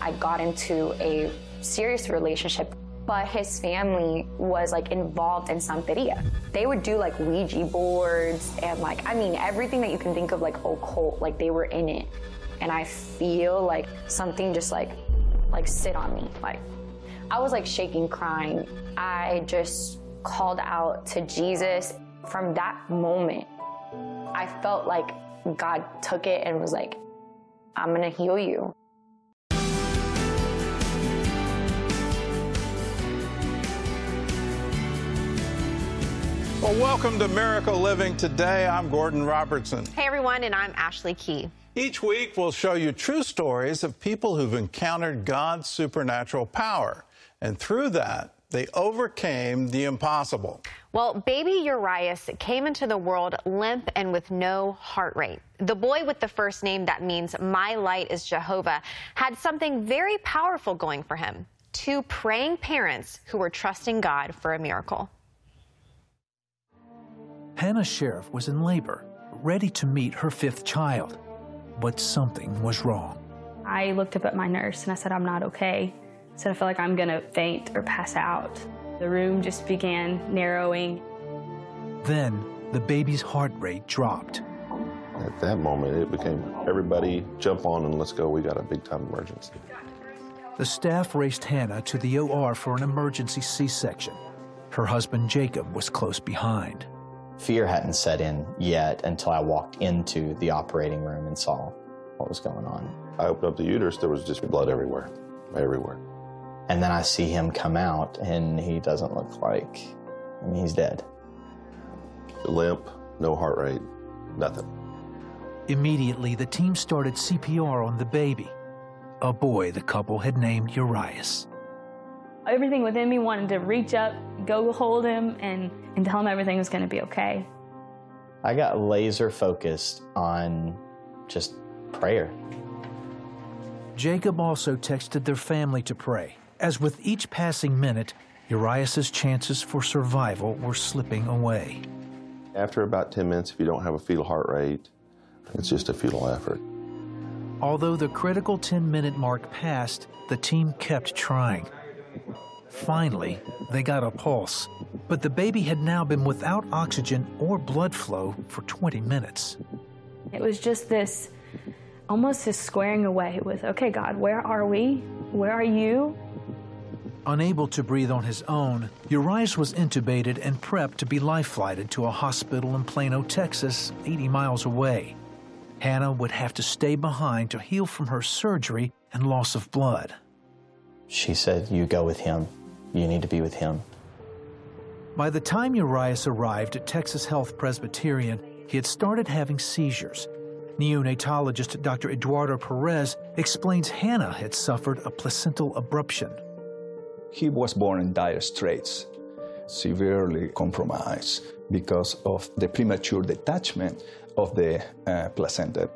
I got into a serious relationship, but his family was like involved in Santeria. They would do like Ouija boards and like, I mean, everything that you can think of like occult, like they were in it. And I feel like something just like sit on me. Like I was like shaking, crying. I just called out to Jesus. From that moment, I felt like God took it and was like, I'm gonna heal you. Well, welcome to Miracle Living Today. I'm Gordon Robertson. Hey, everyone, and I'm Ashley Key. Each week, we'll show you true stories of people who've encountered God's supernatural power. And through that, they overcame the impossible. Well, baby Urias came into the world limp and with no heart rate. The boy with the first name that means my light is Jehovah had something very powerful going for him. 2 praying parents who were trusting God for a miracle. Hannah Sheriff was in labor, ready to meet her 5th child. But something was wrong. I looked up at my nurse and I said, I'm not okay. I said, I feel like I'm gonna faint or pass out. The room just began narrowing. Then the baby's heart rate dropped. At that moment, it became everybody jump on and let's go. We got a big time emergency. The staff raced Hannah to the OR for an emergency C-section. Her husband, Jacob, was close behind. Fear hadn't set in yet until I walked into the operating room and saw what was going on. I opened up the uterus, there was just blood everywhere. And then I see him come out, and he doesn't look like, I mean, he's dead. Limp, no heart rate, nothing. Immediately, the team started CPR on the baby, a boy the couple had named Urias. Everything within me wanted to reach up, go hold him, and tell him everything was gonna be okay. I got laser focused on just prayer. Jacob also texted their family to pray, as with each passing minute, Urias's chances for survival were slipping away. After about 10 minutes, if you don't have a fetal heart rate, it's just a futile effort. Although the critical 10-minute mark passed, the team kept trying. Finally, they got a pulse, but the baby had now been without oxygen or blood flow for 20 minutes. It was just this, almost this squaring away with, okay, God, where are we? Where are you? Unable to breathe on his own, Urias was intubated and prepped to be life-flighted to a hospital in Plano, Texas, 80 miles away. Hannah would have to stay behind to heal from her surgery and loss of blood. She said, you go with him. You need to be with him. By the time Urias arrived at Texas Health Presbyterian, he had started having seizures. Neonatologist Dr. Eduardo Perez explains Hannah had suffered a placental abruption. He was born in dire straits, severely compromised because of the premature detachment of the placenta.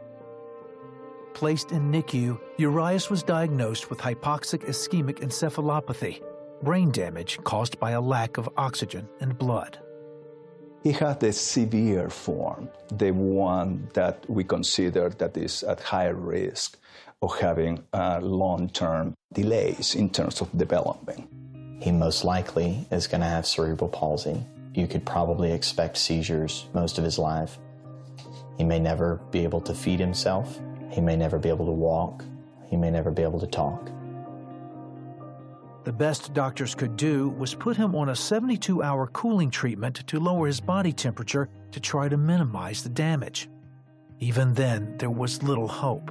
Placed in NICU, Urias was diagnosed with hypoxic ischemic encephalopathy, brain damage caused by a lack of oxygen and blood. He had the severe form, the one that we consider that is at higher risk of having long-term delays in terms of development. He most likely is going to have cerebral palsy. You could probably expect seizures most of his life. He may never be able to feed himself. He may never be able to walk. He may never be able to talk. The best doctors could do was put him on a 72-hour cooling treatment to lower his body temperature to try to minimize the damage. Even then, there was little hope.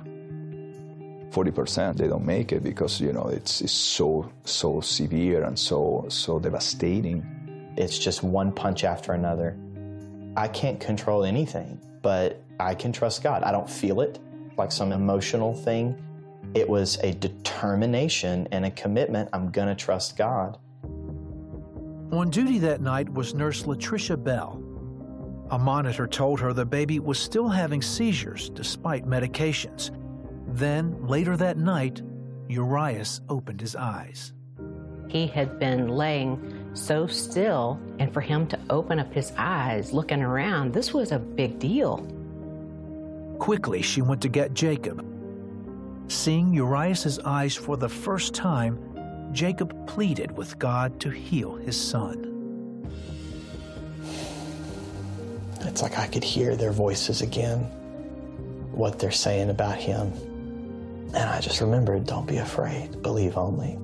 40% they don't make it because, you know, it's so severe and so devastating. It's just one punch after another. I can't control anything, but I can trust God. I don't feel it like some emotional thing. It was a determination and a commitment. I'm going to trust God. On duty that night was Nurse Latricia Bell. A monitor told her the baby was still having seizures despite medications. Then, later that night, Urias opened his eyes. He had been laying so still, and for him to open up his eyes, looking around, this was a big deal. Quickly, she went to get Jacob. Seeing Urias' eyes for the first time, Jacob pleaded with God to heal his son. It's like I could hear their voices again, what they're saying about him. And I just remembered, don't be afraid, believe only.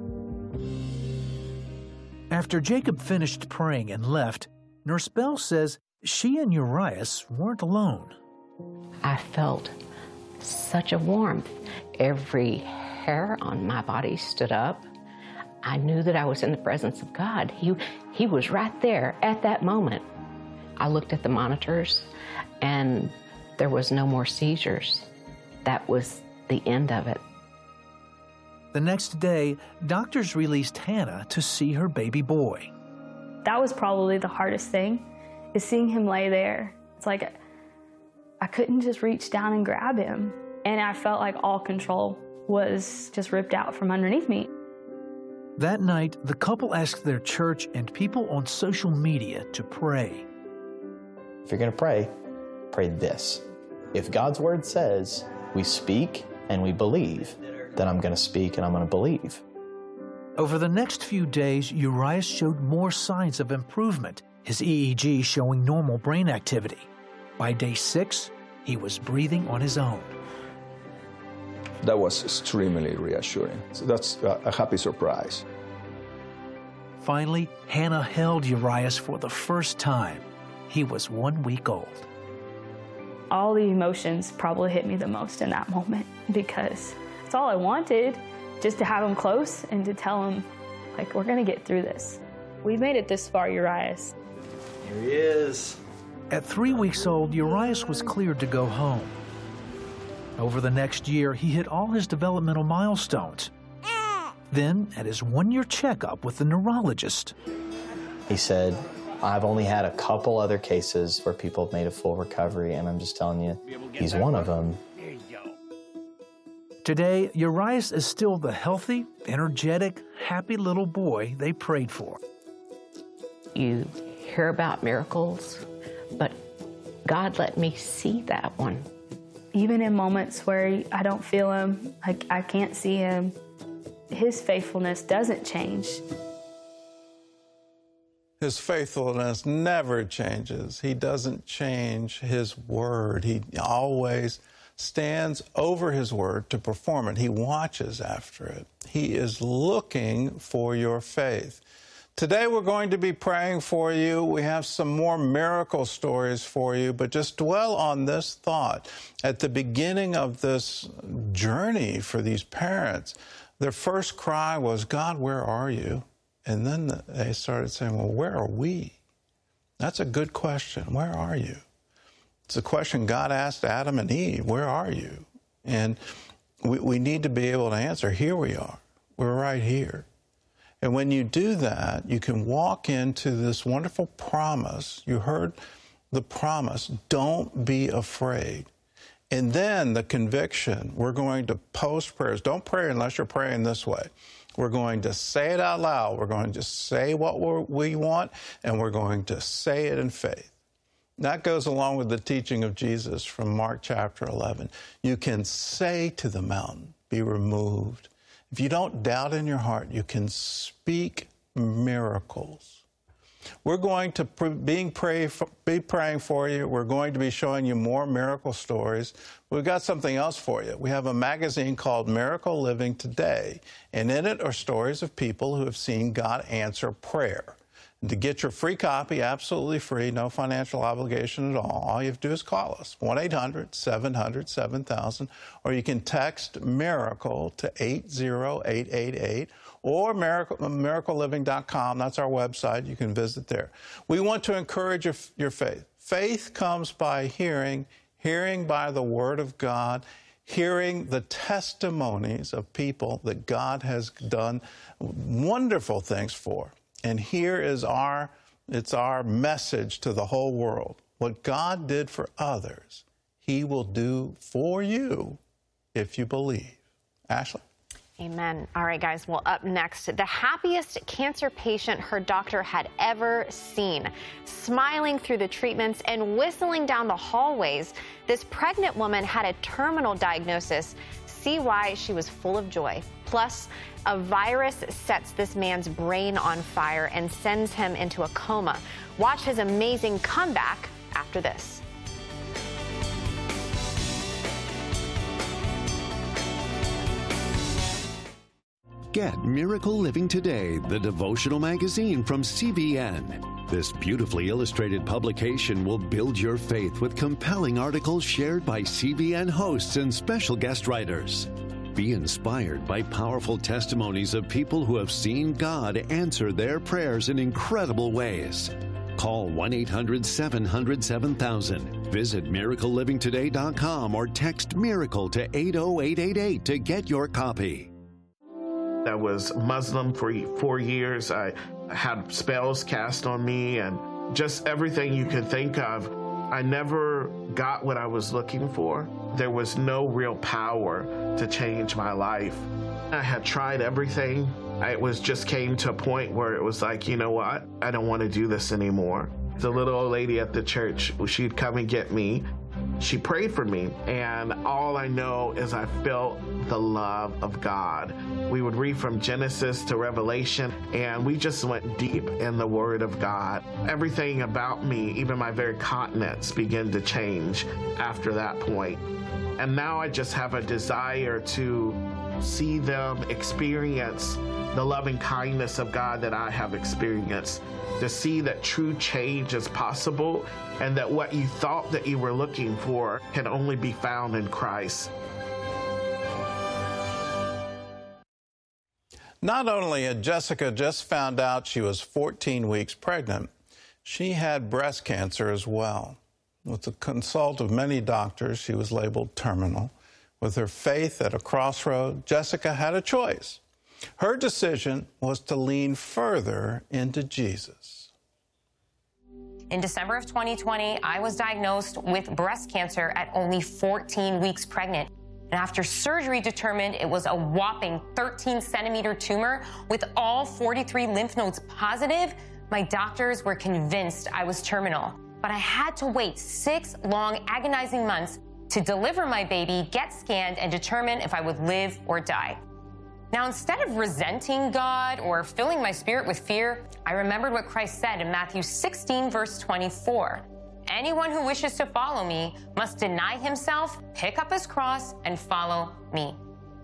After Jacob finished praying and left, Nurse Bell says she and Urias weren't alone. I felt such a warmth. Every hair on my body stood up. I knew that I was in the presence of God. He was right there at that moment. I looked at the monitors, and there was no more seizures. That was the end of it. The next day, doctors released Hannah to see her baby boy. That was probably the hardest thing, is seeing him lay there. It's like I couldn't just reach down and grab him. And I felt like all control was just ripped out from underneath me. That night, the couple asked their church and people on social media to pray. If you're going to pray, pray this. If God's word says we speak and we believe, then I'm going to speak and I'm going to believe. Over the next few days, Urias showed more signs of improvement, his EEG showing normal brain activity. By day 6, he was breathing on his own. That was extremely reassuring. So that's a happy surprise. Finally, Hannah held Urias for the first time. He was 1 week old. All the emotions probably hit me the most in that moment, because it's all I wanted, just to have him close and to tell him, like, we're going to get through this. We've made it this far, Urias. Here he is. At 3 weeks old, Urias was cleared to go home. Over the next year, he hit all his developmental milestones. Then, at his 1-year checkup with the neurologist, He said, I've only had a couple other cases where people have made a full recovery, and I'm just telling you, he's one of them. today, Urias is still the healthy, energetic, happy little boy they prayed for. You hear about miracles, but God let me see that one. Even in moments where I don't feel him, like I can't see him, his faithfulness doesn't change. His faithfulness never changes. He doesn't change his word. He always stands over his word to perform it. He watches after it. He is looking for your faith. Today we're going to be praying for you. We have some more miracle stories for you, but just dwell on this thought. At the beginning of this journey for these parents, their first cry was, God, where are you? And then they started saying, well, where are we? That's a good question. Where are you? It's a question God asked Adam and Eve. Where are you? And we need to be able to answer, here we are. We're right here. And when you do that, you can walk into this wonderful promise. You heard the promise, don't be afraid. And then the conviction, we're going to post prayers. Don't pray unless you're praying this way. We're going to say it out loud. We're going to say what we want, and we're going to say it in faith. That goes along with the teaching of Jesus from Mark chapter 11. You can say to the mountain, be removed. If you don't doubt in your heart, you can speak miracles. We're going to be praying for you. We're going to be showing you more miracle stories. We've got something else for you. We have a magazine called Miracle Living Today, and in it are stories of people who have seen God answer prayer. And to get your free copy, absolutely free, no financial obligation at all you have to do is call us, 1-800-700-7000, or you can text MIRACLE to 80888, or miracleliving.com. That's our website. You can visit there. We want to encourage your faith. Faith comes by hearing, hearing by the Word of God, hearing the testimonies of people that God has done wonderful things for. And here is our message to the whole world. What God did for others, He will do for you if you believe. Ashley? Amen. All right, guys. Well, up next, the happiest cancer patient her doctor had ever seen. Smiling through the treatments and whistling down the hallways, this pregnant woman had a terminal diagnosis see why she was full of joy. Plus, a virus sets this man's brain on fire and sends him into a coma. Watch his amazing comeback after this. Get Miracle Living Today, the devotional magazine from CBN. This beautifully illustrated publication will build your faith with compelling articles shared by CBN hosts and special guest writers. Be inspired by powerful testimonies of people who have seen God answer their prayers in incredible ways. Call 1-800-700-7000. Visit miraclelivingtoday.com or text MIRACLE to 80888 to get your copy. I was Muslim for 4 years. I had spells cast on me and just everything you could think of. I never got what I was looking for. There was no real power to change my life. I had tried everything. Just came to a point where it was like, you know what? I don't want to do this anymore. The little old lady at the church, she'd come and get me. She prayed for me, and all I know is I felt the love of God. We would read from Genesis to Revelation, and we just went deep in the Word of God. Everything about me, even my very continents, began to change after that point. And now I just have a desire to see them experience the loving kindness of God that I have experienced, to see that true change is possible and that what you thought that you were looking for can only be found in Christ. Not only had Jessica just found out she was 14 weeks pregnant, she had breast cancer as well. With the consult of many doctors, she was labeled terminal. With her faith at a crossroad, Jessica had a choice. Her decision was to lean further into Jesus. In December of 2020, I was diagnosed with breast cancer at only 14 weeks pregnant. And after surgery determined it was a whopping 13-centimeter tumor with all 43 lymph nodes positive, my doctors were convinced I was terminal. But I had to wait 6 long, agonizing months to deliver my baby, get scanned, and determine if I would live or die. Now, instead of resenting God or filling my spirit with fear, I remembered what Christ said in Matthew 16, verse 24. Anyone who wishes to follow me must deny himself, pick up his cross, and follow me.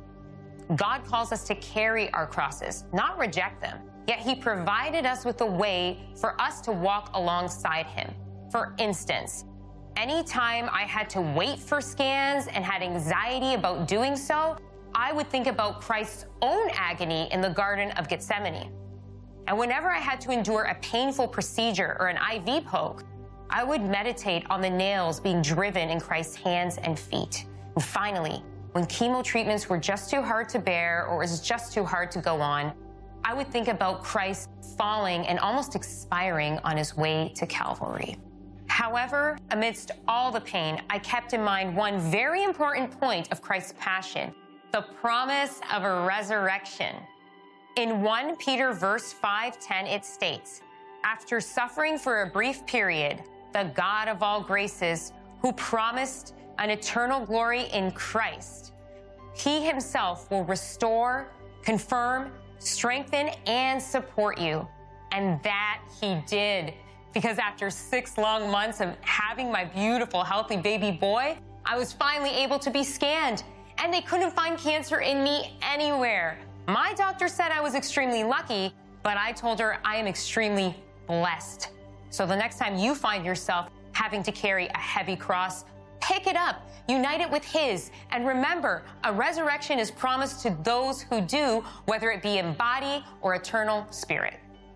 God calls us to carry our crosses, not reject them. Yet he provided us with a way for us to walk alongside him. For instance, anytime I had to wait for scans and had anxiety about doing so, I would think about Christ's own agony in the Garden of Gethsemane. And whenever I had to endure a painful procedure or an IV poke, I would meditate on the nails being driven in Christ's hands and feet. And finally, when chemo treatments were just too hard to bear or it was just too hard to go on, I would think about Christ falling and almost expiring on his way to Calvary. However, amidst all the pain, I kept in mind one very important point of Christ's passion: the promise of a resurrection. In 1 Peter verse 5:10, it states, "After suffering for a brief period, the God of all graces, who promised an eternal glory in Christ, he himself will restore, confirm, strengthen, and support you." And that he did. Because after 6 long months of having my beautiful, healthy baby boy, I was finally able to be scanned. And they couldn't find cancer in me anywhere. My doctor said I was extremely lucky, but I told her I am extremely blessed. So the next time you find yourself having to carry a heavy cross, pick it up, unite it with his, and remember, a resurrection is promised to those who do, whether it be in body or eternal spirit.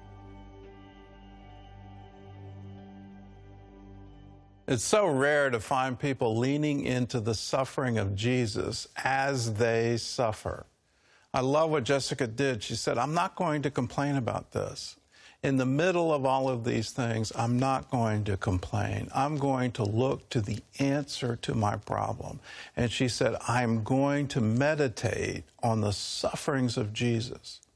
It's so rare to find people leaning into the suffering of Jesus as they suffer. I love what Jessica did. She said, I'm not going to complain about this. In the middle of all of these things, I'm not going to complain. I'm going to look to the answer to my problem. And she said, I'm going to meditate on the sufferings of Jesus.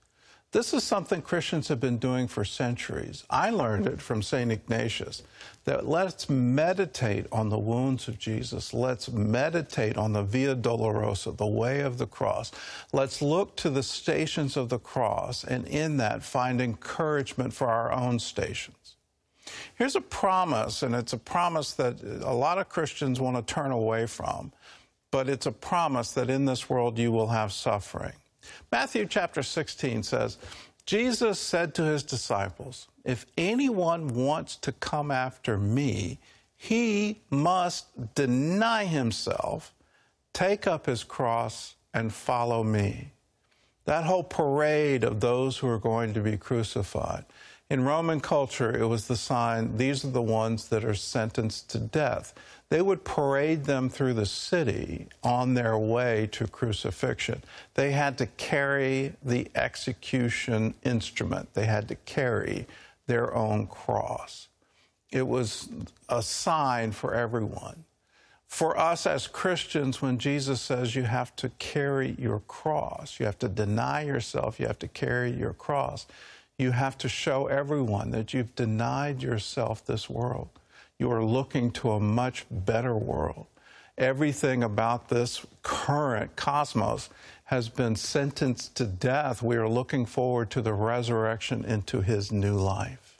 This is something Christians have been doing for centuries. I learned it from St. Ignatius, that let's meditate on the wounds of Jesus. Let's meditate on the Via Dolorosa, the way of the cross. Let's look to the stations of the cross, and in that find encouragement for our own stations. Here's a promise, and it's a promise that a lot of Christians want to turn away from, but it's a promise that in this world you will have suffering. Matthew chapter 16 says, Jesus said to his disciples, if anyone wants to come after me, he must deny himself, take up his cross, and follow me. That whole parade of those who are going to be crucified. In Roman culture, it was the sign, these are the ones that are sentenced to death. They would parade them through the city on their way to crucifixion. They had to carry the execution instrument. They had to carry their own cross. It was a sign for everyone. For us as Christians, when Jesus says you have to carry your cross, you have to deny yourself, you have to carry your cross, you have to show everyone that you've denied yourself this world. You are looking to a much better world. Everything about this current cosmos has been sentenced to death. We are looking forward to the resurrection into his new life.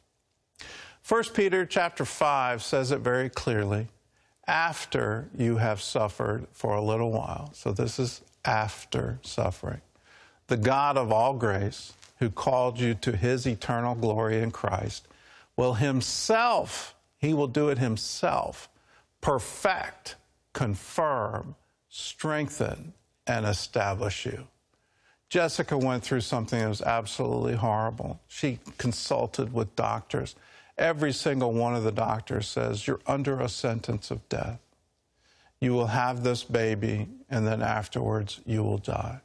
1 Peter chapter 5 says it very clearly, after you have suffered for a little while. So this is after suffering. The God of all grace, who called you to his eternal glory in Christ, will himself, he will do it himself, perfect, confirm, strengthen, and establish you. Jessica went through something that was absolutely horrible. She consulted with doctors. Every single one of the doctors says, you're under a sentence of death. You will have this baby, and then afterwards you will die.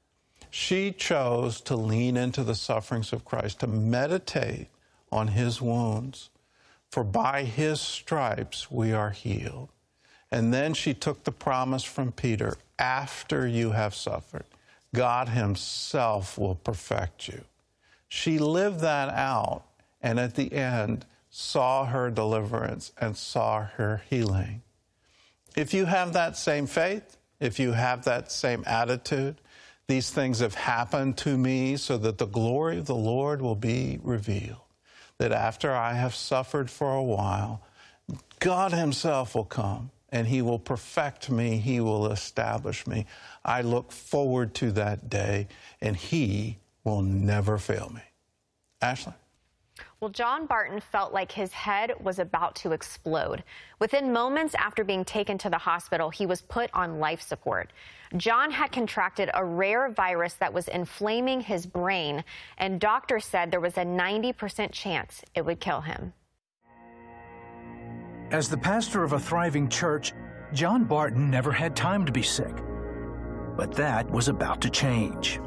She chose to lean into the sufferings of Christ, to meditate on his wounds. For by his stripes we are healed. And then she took the promise from Peter, after you have suffered, God himself will perfect you. She lived that out, and at the end saw her deliverance and saw her healing. If you have that same faith, if you have that same attitude, these things have happened to me so that the glory of the Lord will be revealed. That after I have suffered for a while, God himself will come and he will perfect me. He will establish me. I look forward to that day, and he will never fail me. Ashley? Well, John Barton felt like his head was about to explode. Within moments after being taken to the hospital, he was put on life support. John had contracted a rare virus that was inflaming his brain, and doctors said there was a 90% chance it would kill him. As the pastor of a thriving church, John Barton never had time to be sick. But that was about to change.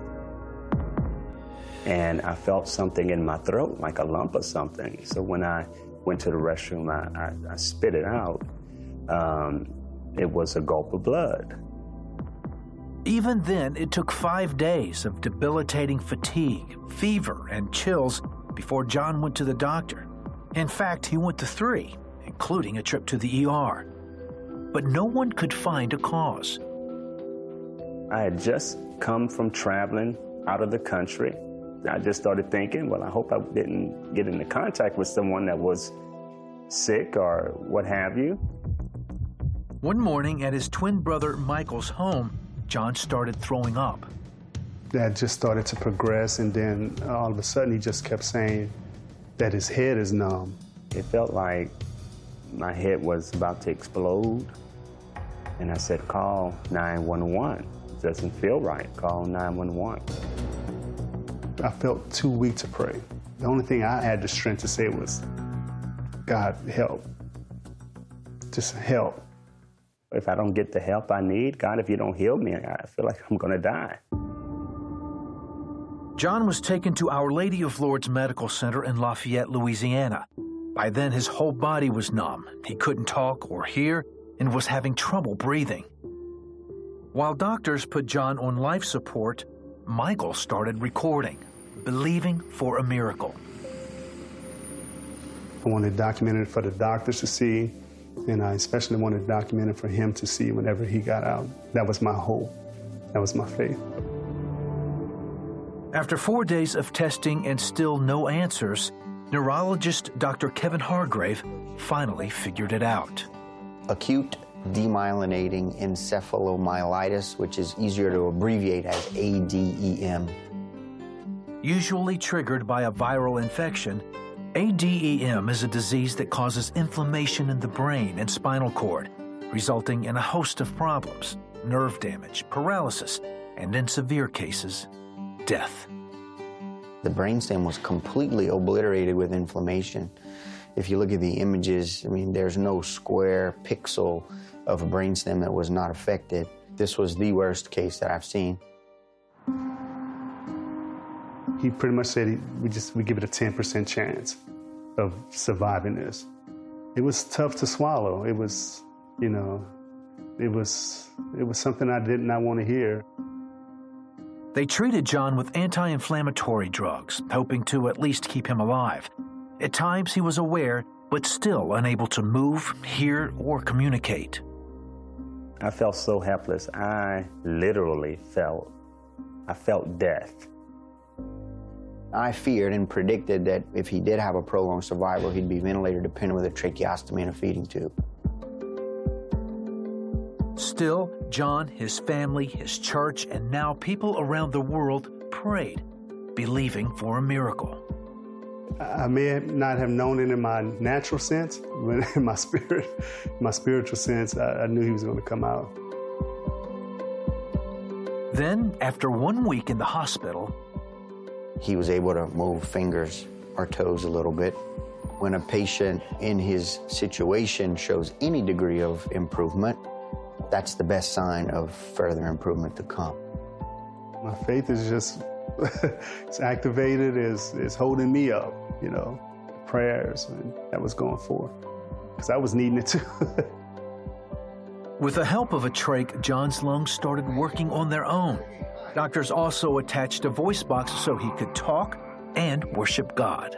And I felt something in my throat, like a lump or something. So when I went to the restroom, I spit it out. It was a gulp of blood. Even then, it took 5 days of debilitating fatigue, fever, and chills before John went to the doctor. In fact, he went to 3, including a trip to the ER. But no one could find a cause. I had just come from traveling out of the country. I just started thinking, well, I hope I didn't get into contact with someone that was sick or what have you. One morning at his twin brother Michael's home, John started throwing up. That just started to progress, and then all of a sudden he just kept saying that his head is numb. It felt like my head was about to explode, and I said, call 911. It doesn't feel right. Call 911. I felt too weak to pray. The only thing I had the strength to say was, God, help. Just help. If I don't get the help I need, God, if you don't heal me, I feel like I'm going to die. John was taken to Our Lady of Lourdes Medical Center in Lafayette, Louisiana. By then, his whole body was numb. He couldn't talk or hear and was having trouble breathing. While doctors put John on life support, Michael started recording. believing for a miracle. I wanted documented for the doctors to see, and I especially wanted documented for him to see whenever he got out. That was my hope. That was my faith. After 4 days of testing and still no answers, neurologist Dr. Kevin Hargrave finally figured it out. Acute demyelinating encephalomyelitis, which is easier to abbreviate as ADEM. Usually triggered by a viral infection, ADEM is a disease that causes inflammation in the brain and spinal cord, resulting in a host of problems, nerve damage, paralysis, and in severe cases, death. The brainstem was completely obliterated with inflammation. If you look at the images, I mean, there's no square pixel of a brainstem that was not affected. This was the worst case that I've seen. He pretty much said we give it a 10% chance of surviving this. It was tough to swallow. It was, you know, it was something I did not want to hear. They treated John with anti-inflammatory drugs, hoping to at least keep him alive. At times he was aware, but still unable to move, hear, or communicate. I felt so helpless. I literally felt death. I feared and predicted that if he did have a prolonged survival, he'd be ventilator dependent with a tracheostomy and a feeding tube. Still, John, his family, his church, and now people around the world prayed, believing for a miracle. I may not have known it in my natural sense, but in my spiritual sense, I knew he was going to come out. Then, after 1 week in the hospital, he was able to move fingers or toes a little bit. When a patient in his situation shows any degree of improvement, that's the best sign of further improvement to come. My faith is just, it's activated, it's holding me up, you know, prayers, and that was going forward, because I was needing it too. With the help of a trach, John's lungs started working on their own. Doctors also attached a voice box so he could talk and worship God.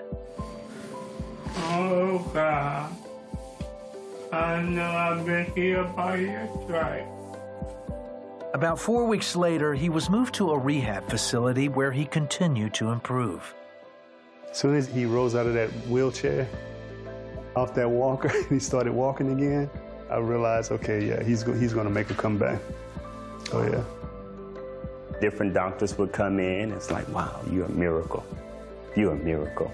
Oh God, I know I've been healed by your stripes. About 4 weeks later, he was moved to a rehab facility where he continued to improve. As soon as he rose out of that wheelchair, off that walker, and he started walking again, I realized, okay, yeah, he's going to make a comeback. Oh, yeah. Different doctors would come in. It's like, wow, you're a miracle. You're a miracle.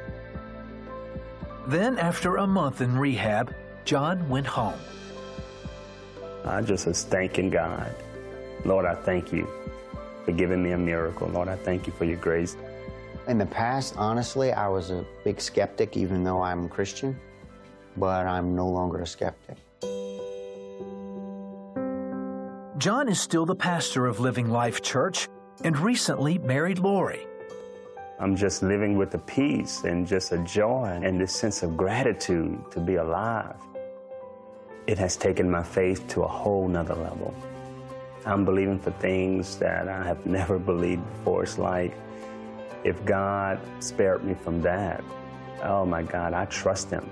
Then, after a month in rehab, John went home. I just was thanking God. Lord, I thank you for giving me a miracle. Lord, I thank you for your grace. In the past, honestly, I was a big skeptic, even though I'm Christian, but I'm no longer a skeptic. John is still the pastor of Living Life Church and recently married Lori. I'm just living with a peace and just a joy and this sense of gratitude to be alive. It has taken my faith to a whole nother level. I'm believing for things that I have never believed before. It's like, if God spared me from that, oh my God, I trust him.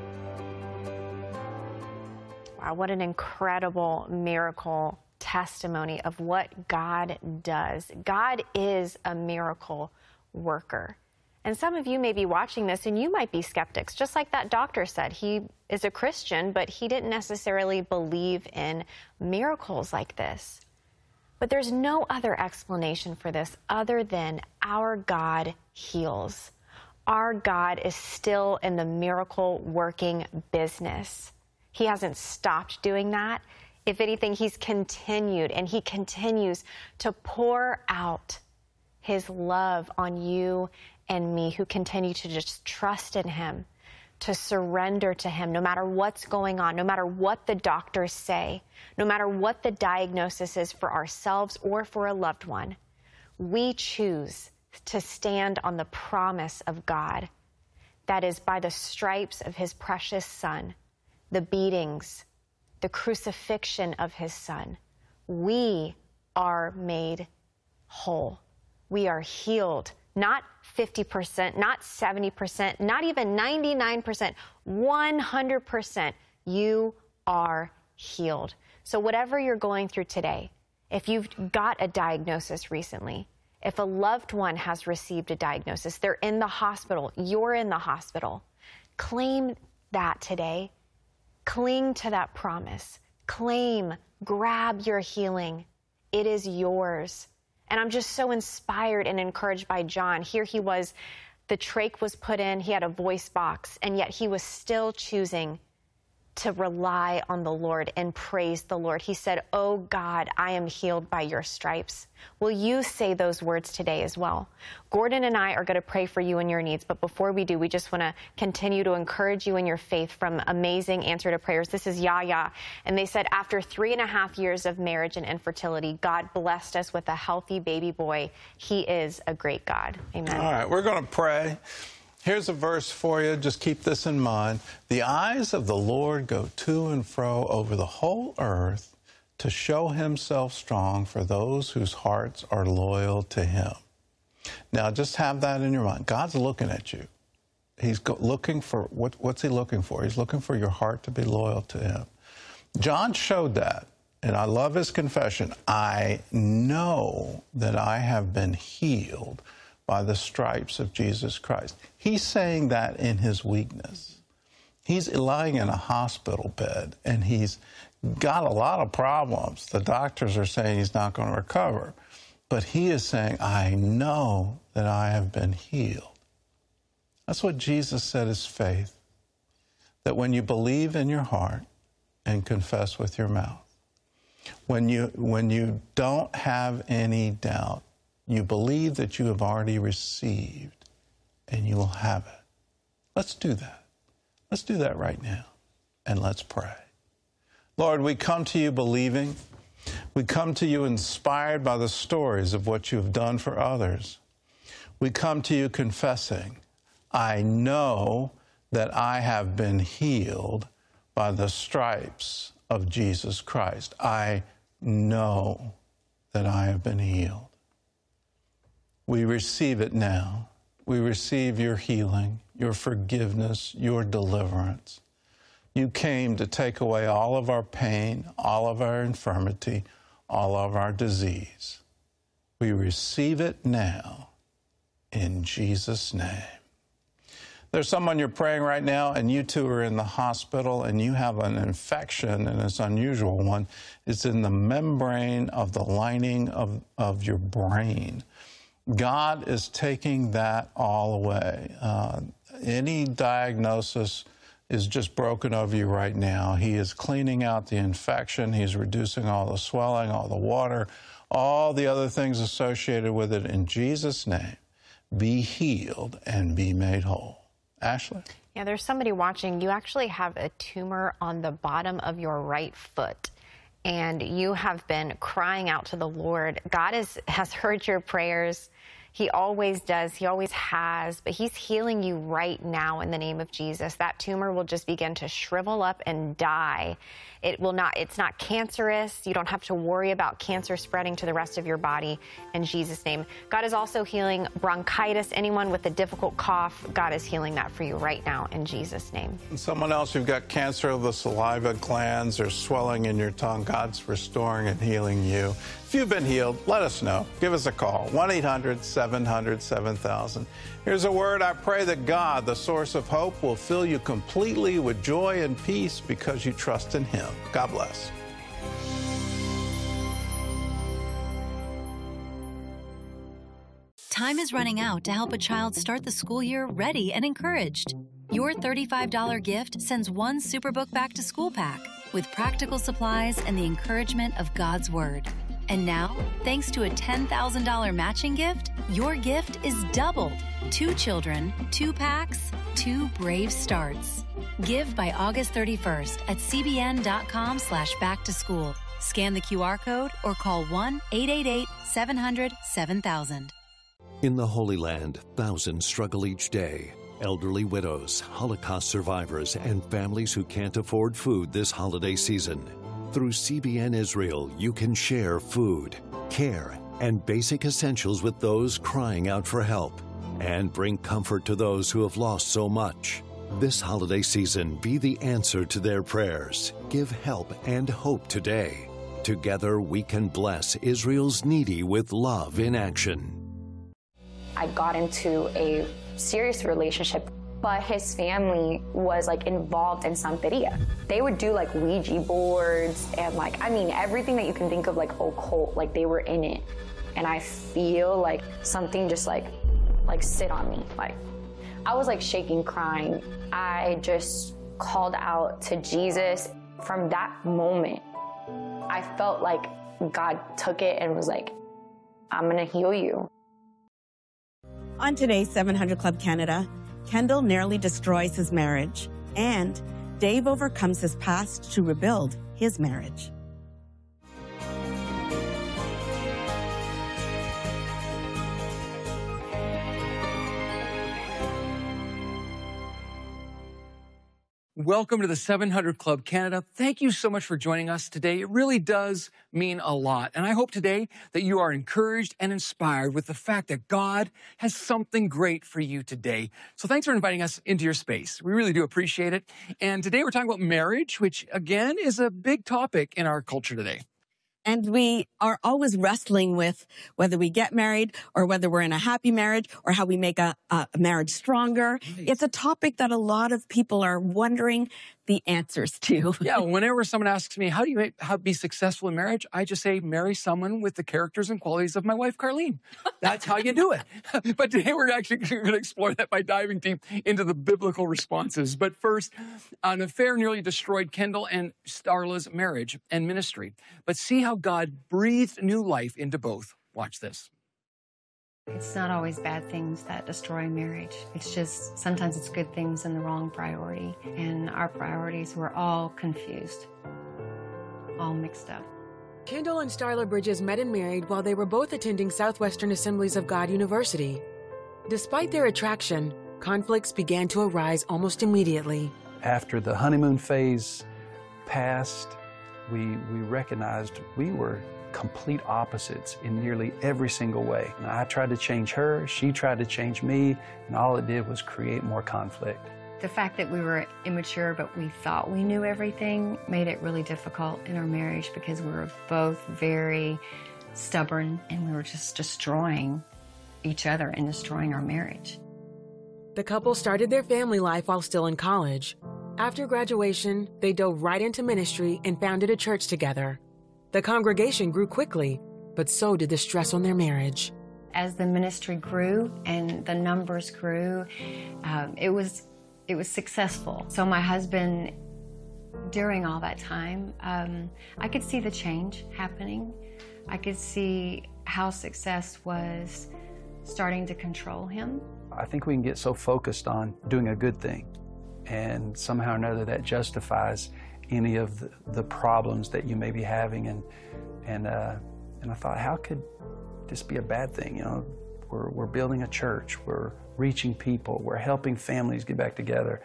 Wow, what an incredible miracle testimony of what God does. God is a miracle worker. And some of you may be watching this and you might be skeptics, just like that doctor said. He is a Christian, but he didn't necessarily believe in miracles like this. But there's no other explanation for this other than our God heals. Our God is still in the miracle working business. He hasn't stopped doing that. If anything, he's continued, and he continues to pour out his love on you and me who continue to just trust in him, to surrender to him no matter what's going on, no matter what the doctors say, no matter what the diagnosis is for ourselves or for a loved one. We choose to stand on the promise of God, that is by the stripes of his precious Son, the beatings, the crucifixion of his Son, we are made whole. We are healed Not 50%, not 70%, not even 99%, 100%. You are healed. So whatever you're going through today, if you've got a diagnosis recently, if a loved one has received a diagnosis, they're in the hospital, you're in the hospital, claim that today. Cling to that promise. Claim, grab your healing. It is yours. And I'm just so inspired and encouraged by John. Here he was, the trach was put in, he had a voice box, and yet he was still choosing to rely on the Lord and praise the Lord. He said, "Oh God, I am healed by your stripes." Will you say those words today as well? Gordon and I are going to pray for you and your needs, but before we do, we just want to continue to encourage you in your faith from Amazing Answer to Prayers. This is Yaya, and they said after 3.5 years of marriage and infertility, God blessed us with a healthy baby boy. He is a great God. Amen. All right, we're going to pray. Here's a verse for you. Just keep this in mind. The eyes of the Lord go to and fro over the whole earth to show himself strong for those whose hearts are loyal to him. Now, just have that in your mind. God's looking at you. He's looking for, what's he looking for? He's looking for your heart to be loyal to him. John showed that, and I love his confession. I know that I have been healed by the stripes of Jesus Christ. He's saying that in his weakness. He's lying in a hospital bed, and he's got a lot of problems. The doctors are saying he's not going to recover. But he is saying, I know that I have been healed. That's what Jesus said is faith. That when you believe in your heart and confess with your mouth, when you don't have any doubt, you believe that you have already received, and you will have it. Let's do that. Let's do that right now, and let's pray. Lord, we come to you believing. We come to you inspired by the stories of what you've done for others. We come to you confessing, I know that I have been healed by the stripes of Jesus Christ. I know that I have been healed. We receive it now. We receive your healing, your forgiveness, your deliverance. You came to take away all of our pain, all of our infirmity, all of our disease. We receive it now in Jesus' name. There's someone you're praying right now, and you two are in the hospital, and you have an infection, and it's an unusual one. It's in the membrane of the lining of your brain. God is taking that all away. Any diagnosis is just broken over you right now. He is cleaning out the infection. He's reducing all the swelling, all the water, all the other things associated with it. In Jesus' name, be healed and be made whole. Ashley? Yeah, there's somebody watching. You actually have a tumor on the bottom of your right foot, and you have been crying out to the Lord. God has heard your prayers. He always does. He always has. But he's healing you right now in the name of Jesus. That tumor will just begin to shrivel up and die. It's not cancerous. You don't have to worry about cancer spreading to the rest of your body in Jesus' name. God is also healing bronchitis. Anyone with a difficult cough, God is healing that for you right now in Jesus' name. And someone else, you've got cancer of the saliva glands or swelling in your tongue. God's restoring and healing you. If you've been healed, let us know. Give us a call, 1-800-700-7000. Here's a word. I pray that God, the source of hope, will fill you completely with joy and peace because you trust in him. God bless. Time is running out to help a child start the school year ready and encouraged. Your $35 gift sends one Superbook Back to School pack with practical supplies and the encouragement of God's Word. And now, thanks to a $10,000 matching gift, your gift is doubled. 2 children, 2 packs, 2 brave starts. Give by August 31st at cbn.com/backtoschool. Scan the QR code or call 1-888-700-7000. In the Holy Land, thousands struggle each day. Elderly widows, Holocaust survivors, and families who can't afford food this holiday season. Through CBN Israel, you can share food, care, and basic essentials with those crying out for help, and bring comfort to those who have lost so much. This holiday season, be the answer to their prayers. Give help and hope today. Together, we can bless Israel's needy with love in action. I got into a serious relationship, but his family was like involved in Santeria. They would do like Ouija boards and like, I mean, everything that you can think of like occult, like they were in it. And I feel like something just like sit on me. Like I was like shaking, crying. I just called out to Jesus. From that moment, I felt like God took it and was like, I'm gonna heal you. On today's 700 Club Canada, Kendall nearly destroys his marriage, and Dave overcomes his past to rebuild his marriage. Welcome to the 700 Club Canada. Thank you so much for joining us today. It really does mean a lot. And I hope today that you are encouraged and inspired with the fact that God has something great for you today. So thanks for inviting us into your space. We really do appreciate it. And today we're talking about marriage, which again is a big topic in our culture today. And we are always wrestling with whether we get married or whether we're in a happy marriage or how we make a marriage stronger. Right. It's a topic that a lot of people are wondering the answers to. Yeah, whenever someone asks me, how do you be successful in marriage? I just say, marry someone with the characters and qualities of my wife, Carlene. That's how you do it. But today we're actually going to explore that by diving deep into the biblical responses. But first, an affair nearly destroyed Kendall and Starla's marriage and ministry. But see how God breathed new life into both. Watch this. It's not always bad things that destroy marriage. It's just sometimes it's good things and the wrong priority. And our priorities were all confused, all mixed up. Kendall and Starla Bridges met and married while they were both attending Southwestern Assemblies of God University. Despite their attraction, conflicts began to arise almost immediately. After the honeymoon phase passed, we recognized we were complete opposites in nearly every single way. And I tried to change her, she tried to change me, and all it did was create more conflict. The fact that we were immature, but we thought we knew everything, made it really difficult in our marriage because we were both very stubborn and we were just destroying each other and destroying our marriage. The couple started their family life while still in college. After graduation, they dove right into ministry and founded a church together. The congregation grew quickly, but so did the stress on their marriage. As the ministry grew and the numbers grew, it was successful. So my husband, during all that time, I could see the change happening. I could see how success was starting to control him. I think we can get so focused on doing a good thing, and somehow or another that justifies any of the problems that you may be having, and I thought, how could this be a bad thing? You know, we're building a church, we're reaching people, we're helping families get back together,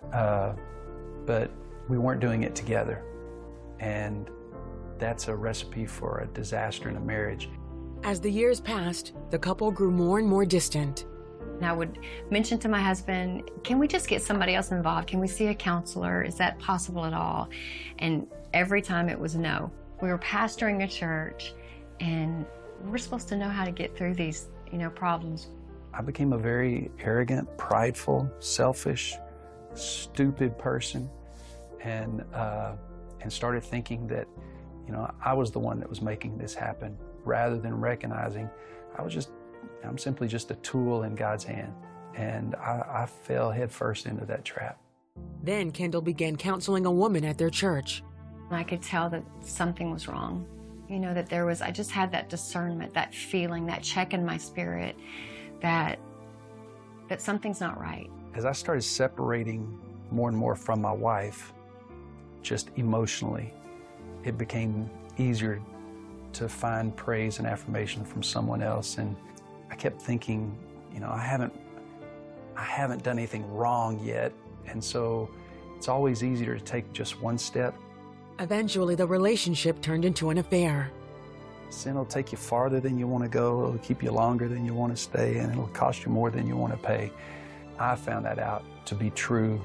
but we weren't doing it together, and that's a recipe for a disaster in a marriage. As the years passed, the couple grew more and more distant. And I would mention to my husband, can we just get somebody else involved? Can we see a counselor? Is that possible at all? And every time it was no. We were pastoring a church and we're supposed to know how to get through these, problems. I became a very arrogant, prideful, selfish, stupid person, and started thinking that, I was the one that was making this happen, rather than recognizing I'm simply just a tool in God's hand. And I fell headfirst into that trap. Then Kendall began counseling a woman at their church. I could tell that something was wrong. That I just had that discernment, that feeling, that check in my spirit that something's not right. As I started separating more and more from my wife, just emotionally, it became easier to find praise and affirmation from someone else. And I kept thinking, I haven't done anything wrong yet. And so it's always easier to take just one step. Eventually, the relationship turned into an affair. Sin will take you farther than you want to go. It'll keep you longer than you want to stay, and it'll cost you more than you want to pay. I found that out to be true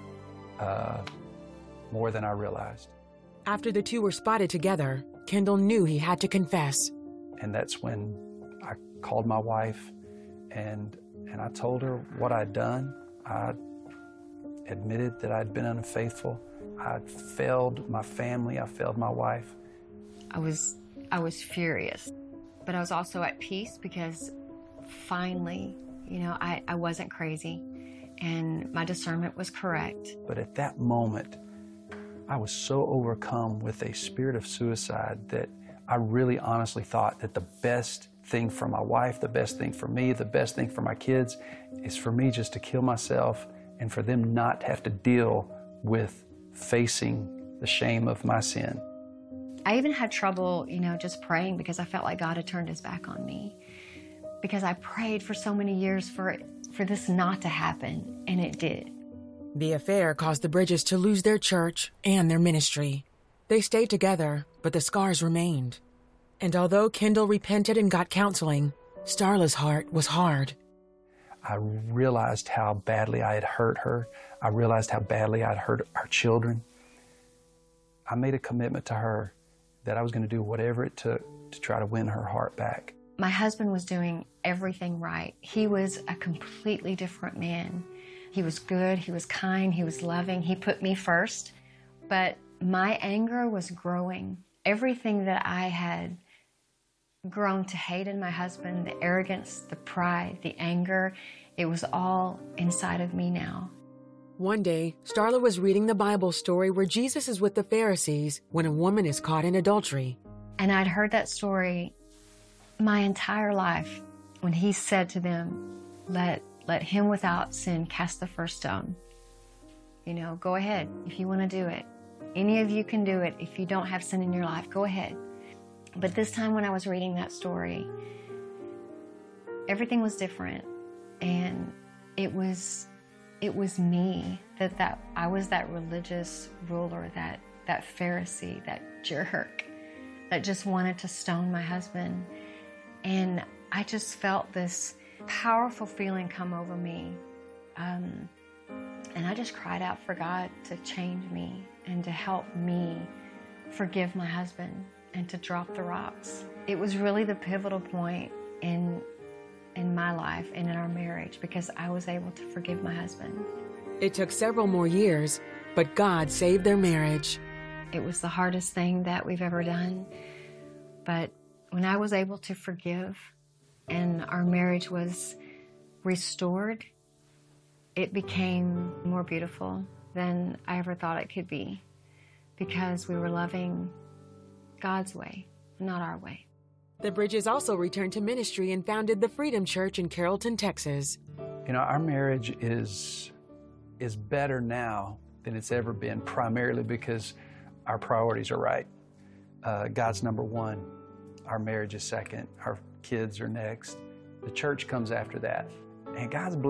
more than I realized. After the two were spotted together, Kendall knew he had to confess. And that's when I called my wife and I told her what I'd done. I admitted that I'd been unfaithful. I'd failed my family. I failed my wife. I was furious, but I was also at peace because finally, I wasn't crazy and my discernment was correct. But at that moment, I was so overcome with a spirit of suicide that I really honestly thought that the best thing for my wife, the best thing for me, the best thing for my kids is for me just to kill myself and for them not to have to deal with facing the shame of my sin. I even had trouble, just praying because I felt like God had turned his back on me. Because I prayed for so many years for this not to happen, and it did. The affair caused the Bridges to lose their church and their ministry. They stayed together, but the scars remained. And although Kendall repented and got counseling, Starla's heart was hard. I realized how badly I had hurt her. I realized how badly I'd hurt our children. I made a commitment to her that I was going to do whatever it took to try to win her heart back. My husband was doing everything right. He was a completely different man. He was good, he was kind, he was loving, he put me first. But my anger was growing. Everything that I had grown to hate in my husband, the arrogance, the pride, the anger, it was all inside of me now. One day, Starla was reading the Bible story where Jesus is with the Pharisees when a woman is caught in adultery. And I'd heard that story my entire life when he said to them, let him without sin cast the first stone. Go ahead if you want to do it. Any of you can do it. If you don't have sin in your life, go ahead. But this time when I was reading that story, everything was different. And it was me, that I was that religious ruler, that Pharisee, that jerk that just wanted to stone my husband. And I just felt this powerful feeling come over me. And I just cried out for God to change me and to help me forgive my husband and to drop the rocks. It was really the pivotal point in my life and in our marriage because I was able to forgive my husband. It took several more years, but God saved their marriage. It was the hardest thing that we've ever done, but when I was able to forgive and our marriage was restored, it became more beautiful than I ever thought it could be because we were loving God's way, not our way. The Bridges also returned to ministry and founded the Freedom Church in Carrollton, Texas. Our marriage is better now than it's ever been, primarily because our priorities are right. God's number one. Our marriage is second. Our kids are next. The church comes after that. And God's